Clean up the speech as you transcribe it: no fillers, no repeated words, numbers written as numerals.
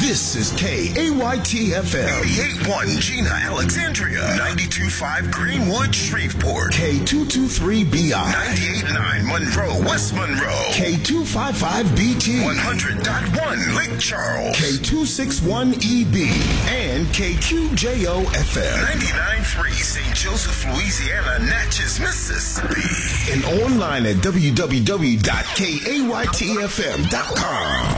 This is KAYT-FM. 88.1 Gina, Alexandria. 92.5 Greenwood, Shreveport. K223BI. 98.9 Monroe, West Monroe. K255BT. 100.1 Lake Charles. K261EB. And KQJO-FM. 99.3 St. Joseph, Louisiana, Natchez, Mississippi. And online at www.kaytfm.com.